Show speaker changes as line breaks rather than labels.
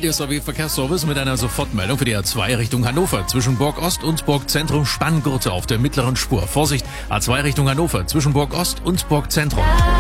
Radio SOW Verkehrsservice mit einer Sofortmeldung für die A2 Richtung Hannover. Zwischen Burg Ost und Burg Zentrum Spanngurte auf der mittleren Spur. Vorsicht, A2 Richtung Hannover zwischen Burg Ost und Burg Zentrum.